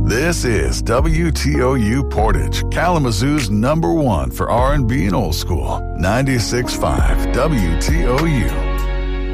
This is WTOU Portage, Kalamazoo's #1 for R&B and old school. 96.5 WTOU.